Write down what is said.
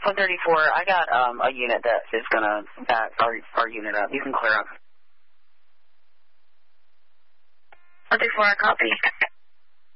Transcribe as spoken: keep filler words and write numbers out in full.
one thirty-four, I got um, a unit that is going to back our, our unit up. You can clear up. one thirty-four, I copy.